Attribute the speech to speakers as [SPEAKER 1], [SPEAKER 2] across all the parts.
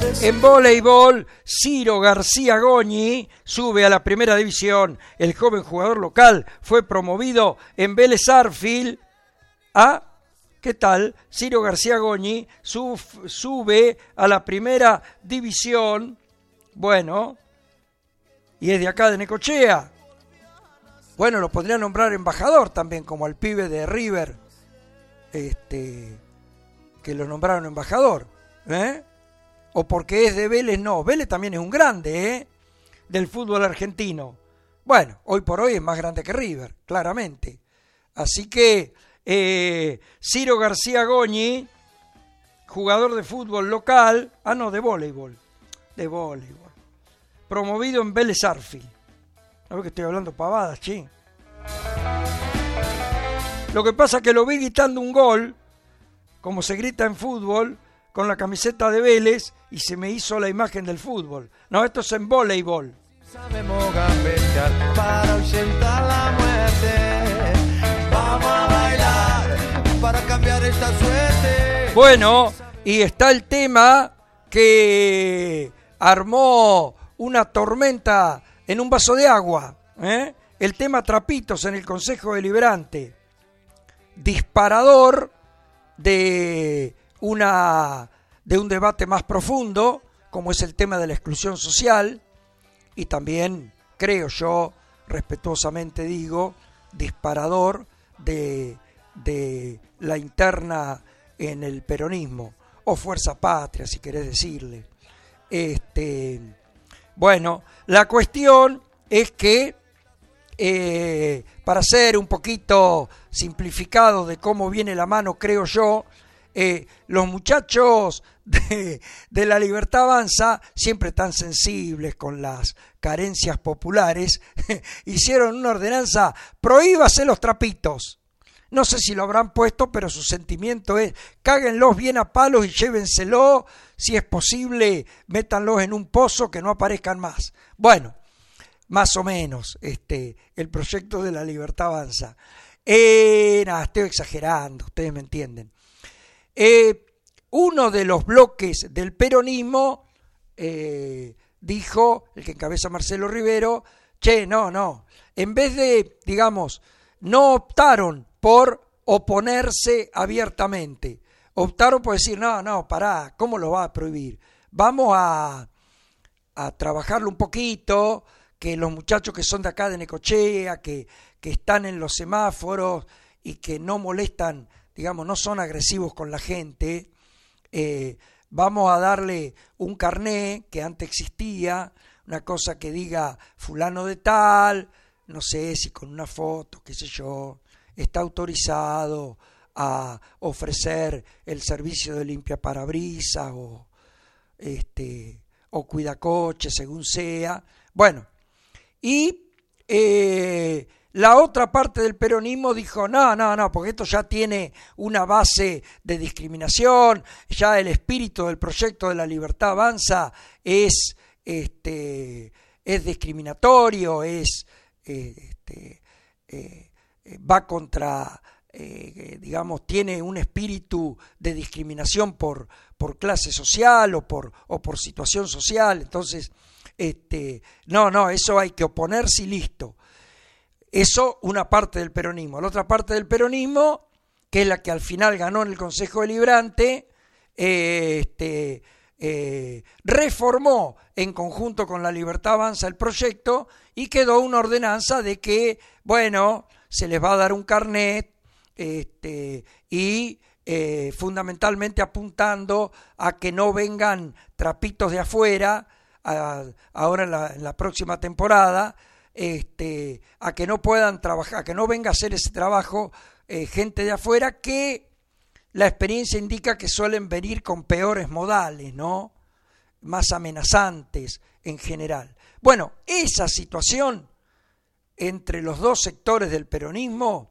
[SPEAKER 1] En voleibol, Ciro García Goñi sube a la primera división. El joven jugador local fue promovido en Vélez Sarsfield a... ¿Qué tal? Ciro García Goñi sube a la primera división. Bueno, y es de acá de Necochea. Bueno, lo podría nombrar embajador también, como al pibe de River, que lo nombraron embajador, o porque es de Vélez. No, Vélez también es un grande, del fútbol argentino. Bueno, hoy por hoy es más grande que River, claramente. Así que Ciro García Goñi, jugador de fútbol local, de voleibol, promovido en Vélez Sarsfield. A ver que estoy hablando pavadas, che. Lo que pasa es que lo vi gritando un gol, como se grita en fútbol, con la camiseta de Vélez, y se me hizo la imagen del fútbol. No, esto es en voleibol.
[SPEAKER 2] Sabemos gambetear para ahuyentar la muerte. Vamos a bailar para cambiar esta suerte.
[SPEAKER 1] Bueno, y está el tema que armó una tormenta en un vaso de agua, el tema trapitos en el Consejo Deliberante, disparador de un debate más profundo, como es el tema de la exclusión social, y también, creo yo, respetuosamente digo, disparador de la interna en el peronismo, o Fuerza Patria, si querés decirle. Bueno, la cuestión es que, para ser un poquito simplificado de cómo viene la mano, creo yo, los muchachos de la Libertad Avanza, siempre tan sensibles con las carencias populares, hicieron una ordenanza: prohíbase los trapitos. No sé si lo habrán puesto, pero su sentimiento es: cáguenlos bien a palos y llévenselo. Si es posible, métanlos en un pozo, que no aparezcan más. Bueno, más o menos el proyecto de la Libertad Avanza. Estoy exagerando, ustedes me entienden. Uno de los bloques del peronismo dijo, el que encabeza Marcelo Rivero, no, en vez de, no optaron por oponerse abiertamente, optaron por decir, no, pará, ¿cómo lo va a prohibir? Vamos a trabajarlo un poquito, que los muchachos que son de acá de Necochea, que están en los semáforos y que no molestan, no son agresivos con la gente, vamos a darle un carné que antes existía, una cosa que diga fulano de tal, no sé si con una foto, qué sé yo, está autorizado a ofrecer el servicio de limpiaparabrisas o cuidacoche, según sea. Bueno, y la otra parte del peronismo dijo, no, porque esto ya tiene una base de discriminación, ya el espíritu del proyecto de la Libertad Avanza es discriminatorio, va contra, tiene un espíritu de discriminación por clase social o por situación social. Entonces, no, eso hay que oponerse y listo. Eso una parte del peronismo. La otra parte del peronismo, que es la que al final ganó en el Consejo Deliberante, reformó en conjunto con la Libertad Avanza el proyecto y quedó una ordenanza de que, se les va a dar un carnet y fundamentalmente apuntando a que no vengan trapitos de afuera ahora en la próxima temporada, a que no puedan trabajar, a que no venga a hacer ese trabajo gente de afuera, que la experiencia indica que suelen venir con peores modales, ¿no? Más amenazantes en general. Bueno, esa situación entre los dos sectores del peronismo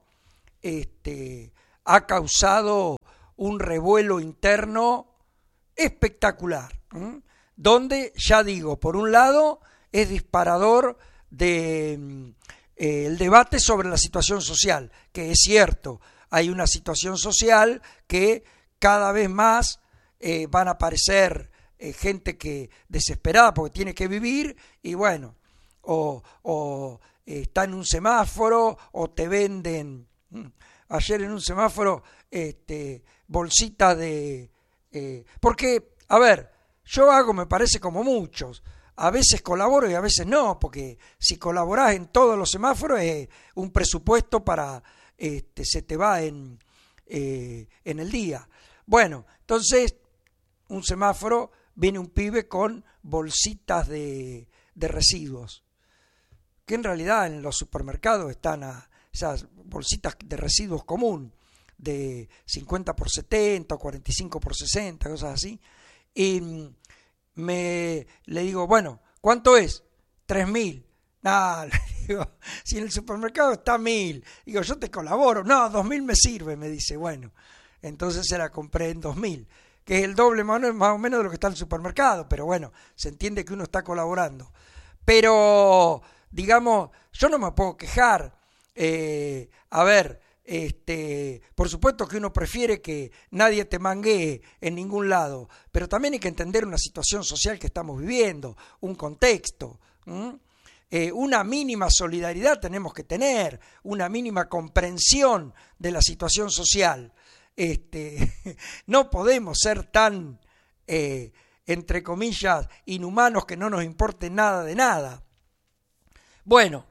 [SPEAKER 1] ha causado un revuelo interno espectacular, donde, ya digo, por un lado es disparador de el debate sobre la situación social, que es cierto, hay una situación social que cada vez más van a aparecer gente que desesperada porque tiene que vivir y bueno, o está en un semáforo o te venden, ayer en un semáforo, bolsitas de... porque, a ver, yo hago, me parece, como muchos. A veces colaboro y a veces no, porque si colaborás en todos los semáforos es un presupuesto para... se te va en el día. Bueno, entonces, un semáforo, viene un pibe con bolsitas de residuos, que en realidad en los supermercados están esas bolsitas de residuos común, de 50 por 70 o 45 por 60, cosas así, y le digo, bueno, ¿cuánto es? 3.000. No, le digo, si en el supermercado está 1.000, digo, yo te colaboro, no, 2.000 me sirve, me dice, bueno, entonces se la compré en 2.000, que es el doble más o menos de lo que está en el supermercado, pero bueno, se entiende que uno está colaborando. Pero, digamos, yo no me puedo quejar, a ver, por supuesto que uno prefiere que nadie te manguee en ningún lado, pero también hay que entender una situación social que estamos viviendo, un contexto, una mínima solidaridad tenemos que tener, una mínima comprensión de la situación social. No podemos ser tan, entre comillas, inhumanos que no nos importe nada de nada. Bueno,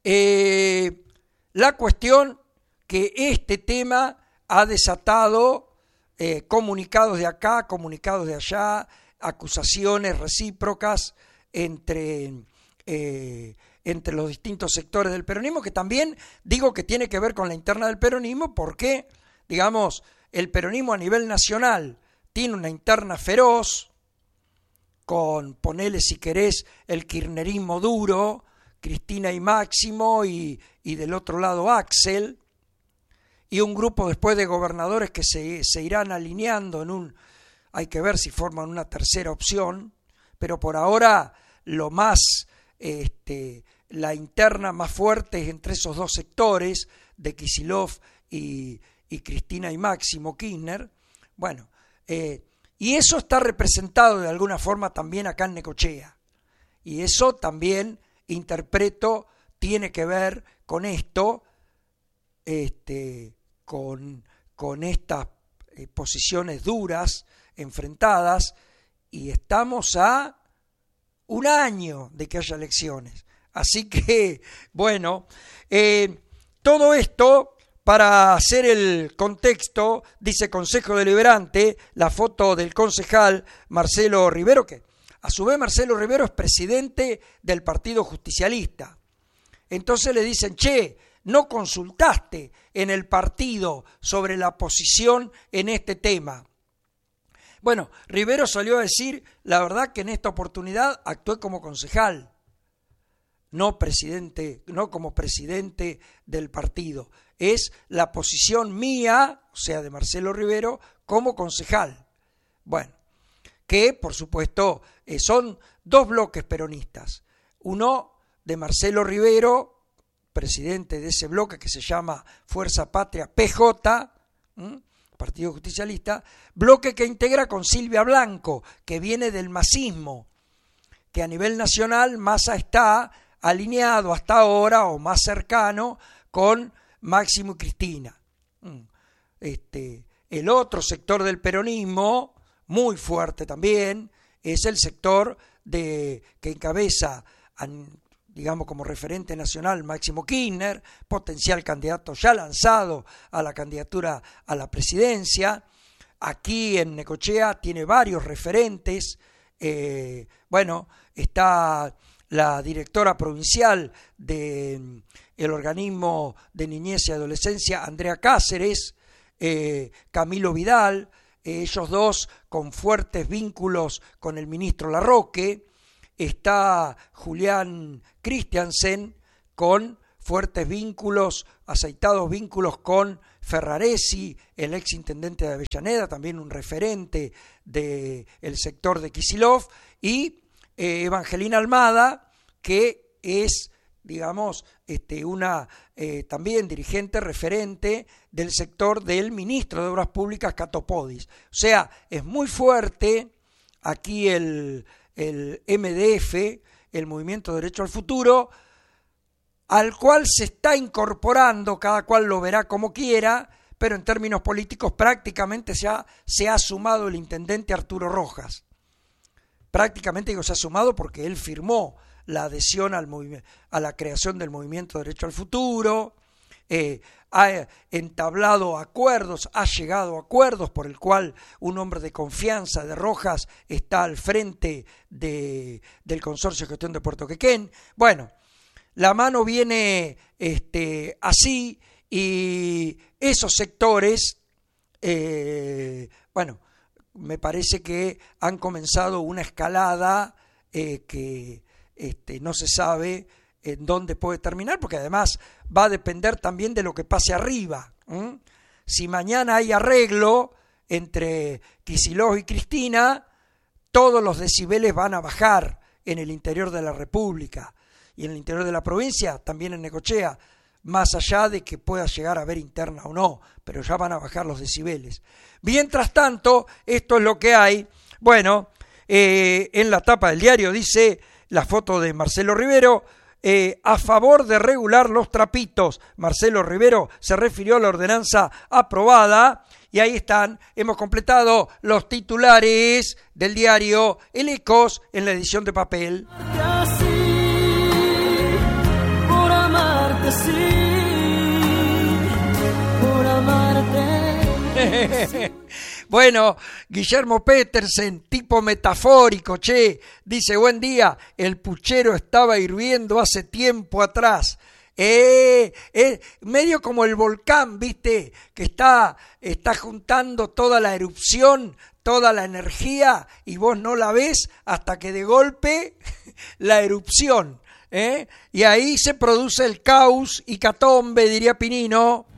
[SPEAKER 1] la cuestión que este tema ha desatado comunicados de acá, comunicados de allá, acusaciones recíprocas entre los distintos sectores del peronismo, que también digo que tiene que ver con la interna del peronismo, porque, digamos, el peronismo a nivel nacional tiene una interna feroz, con, ponele si querés, el kirchnerismo duro, Cristina y Máximo, y del otro lado Axel, y un grupo después de gobernadores que se irán alineando hay que ver si forman una tercera opción, pero por ahora lo más, la interna más fuerte es entre esos dos sectores, de Kicillof y Cristina y Máximo Kirchner. Bueno, y eso está representado de alguna forma también acá en Necochea, y eso también, interpreto, tiene que ver con esto, con estas posiciones duras, enfrentadas, y estamos a un año de que haya elecciones. Así que, bueno, todo esto, para hacer el contexto, dice Consejo Deliberante, la foto del concejal Marcelo Rivero, que a su vez Marcelo Rivero es presidente del Partido Justicialista. Entonces le dicen, che, no consultaste en el partido sobre la posición en este tema. Bueno, Rivero salió a decir, la verdad que en esta oportunidad actué como concejal, no como presidente del partido. Es la posición mía, o sea, de Marcelo Rivero, como concejal. Bueno, que por supuesto son dos bloques peronistas. Uno de Marcelo Rivero, presidente de ese bloque que se llama Fuerza Patria PJ, Partido Justicialista, bloque que integra con Silvia Blanco, que viene del masismo, que a nivel nacional Massa está alineado hasta ahora o más cercano con Máximo y Cristina. El otro sector del peronismo, muy fuerte también, es el sector que encabeza, digamos, como referente nacional Máximo Kirchner, potencial candidato ya lanzado a la candidatura a la presidencia. Aquí en Necochea tiene varios referentes. Bueno, está la directora provincial del organismo de niñez y adolescencia, Andrea Cáceres, Camilo Vidal, ellos dos con fuertes vínculos con el ministro Larroque. Está Julián Christiansen con fuertes vínculos, aceitados vínculos con Ferraresi, el ex intendente de Avellaneda, también un referente del sector de Kicillof, y Evangelina Almada, que es, digamos, una también dirigente referente del sector del ministro de Obras Públicas, Cato Podis. O sea, es muy fuerte aquí el MDF, el Movimiento Derecho al Futuro, al cual se está incorporando, cada cual lo verá como quiera, pero en términos políticos prácticamente se ha sumado el intendente Arturo Rojas. Prácticamente digo se ha sumado porque él firmó la adhesión a la creación del Movimiento Derecho al Futuro, ha entablado acuerdos, ha llegado a acuerdos por el cual un hombre de confianza de Rojas está al frente del Consorcio de Gestión de Puerto Quequén. Bueno, la mano viene así, y esos sectores, bueno, me parece que han comenzado una escalada que no se sabe en dónde puede terminar, porque además va a depender también de lo que pase arriba. Si mañana hay arreglo entre Kicillof y Cristina, todos los decibeles van a bajar en el interior de la República y en el interior de la provincia, también en Necochea, más allá de que pueda llegar a haber interna o no, pero ya van a bajar los decibeles. Mientras tanto, esto es lo que hay. Bueno, en la tapa del diario dice la foto de Marcelo Rivero, a favor de regular los trapitos. Marcelo Rivero se refirió a la ordenanza aprobada, y ahí están, hemos completado los titulares del diario El Ecos en la edición de papel.
[SPEAKER 3] Por amarte, por amarte.
[SPEAKER 1] Bueno, Guillermo Petersen, tipo metafórico, dice, buen día, el puchero estaba hirviendo hace tiempo atrás. Medio como el volcán, ¿viste? Que está juntando toda la erupción, toda la energía, y vos no la ves hasta que de golpe la erupción, y ahí se produce el caos y catombe, diría Pinino.